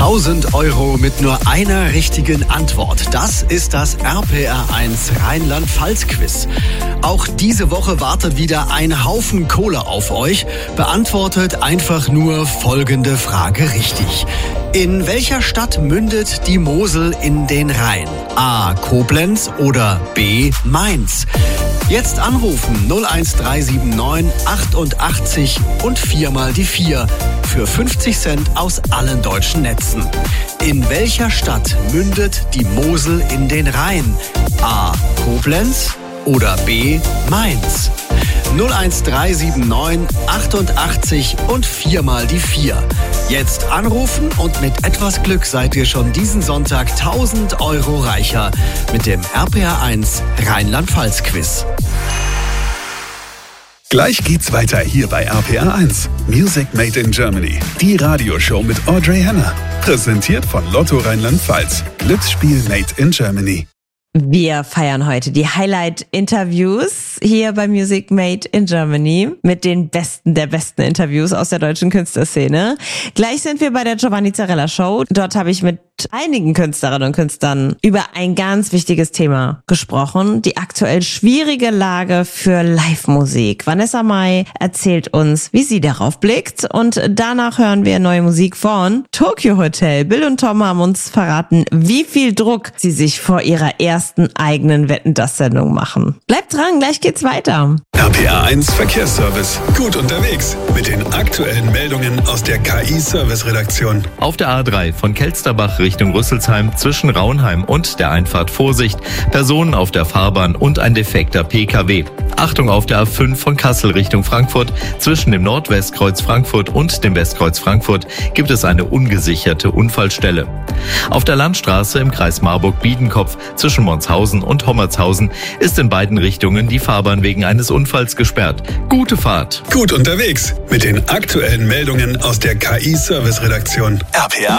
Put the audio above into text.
1000 Euro mit nur einer richtigen Antwort. Das ist das RPR1 Rheinland-Pfalz-Quiz. Auch diese Woche wartet wieder ein Haufen Kohle auf euch. Beantwortet einfach nur folgende Frage richtig. In welcher Stadt mündet die Mosel in den Rhein? A. Koblenz oder B. Mainz? Jetzt anrufen 01379 88 und 4 mal die 4 für 50 Cent aus allen deutschen Netzen. In welcher Stadt mündet die Mosel in den Rhein? A. Koblenz oder B. Mainz? 01379 88 und 4 mal die 4. Jetzt anrufen und mit etwas Glück seid ihr schon diesen Sonntag 1000 Euro reicher mit dem RPR1 Rheinland-Pfalz-Quiz. Gleich geht's weiter hier bei RPR1. Music Made in Germany. Die Radioshow mit Audrey Henner. Präsentiert von Lotto Rheinland-Pfalz. Glücksspiel Made in Germany. Wir feiern heute die Highlight-Interviews hier bei Music Made in Germany mit den Besten der besten Interviews aus der deutschen Künstlerszene. Gleich sind wir bei der Giovanni Zarella Show. Dort habe ich mit einigen Künstlerinnen und Künstlern über ein ganz wichtiges Thema gesprochen. Die aktuell schwierige Lage für Live-Musik. Vanessa Mai erzählt uns, wie sie darauf blickt. Und danach hören wir neue Musik von Tokyo Hotel. Bill und Tom haben uns verraten, wie viel Druck sie sich vor ihrer ersten eigenen Wetten-dass-Sendung machen. Bleibt dran, gleich geht's weiter. RPR1 Verkehrsservice. Gut unterwegs mit den aktuellen Meldungen aus der KI-Service-Redaktion. Auf der A3 von Kelsterbach Richtung Rüsselsheim zwischen Raunheim und der Einfahrt Vorsicht. Personen auf der Fahrbahn und ein defekter PKW. Achtung auf der A5 von Kassel Richtung Frankfurt. Zwischen dem Nordwestkreuz Frankfurt und dem Westkreuz Frankfurt gibt es eine ungesicherte Unfallstelle. Auf der Landstraße im Kreis Marburg-Biedenkopf zwischen Monshausen und Hommertshausen ist in beiden Richtungen die Fahrbahn wegen eines Unfalls gesperrt. Gute Fahrt. Gut unterwegs mit den aktuellen Meldungen aus der KI-Service-Redaktion. RPR